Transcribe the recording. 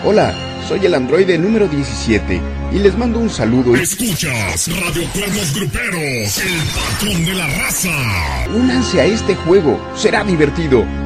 Hola, soy el androide número 17 y les mando un saludo. Escuchas Radio Cuernos Gruperos, el patrón de la raza. Únanse a este juego, será divertido.